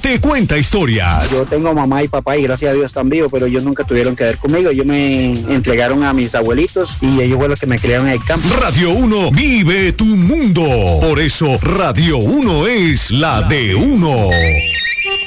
te cuenta historias. Yo tengo mamá y papá y gracias a Dios están vivos, pero ellos nunca tuvieron que ver conmigo. Ellos me entregaron a mis abuelitos y ellos fueron los que me criaron en el campo. Radio 1 vive tu mundo. Por eso Radio 1 es la de uno.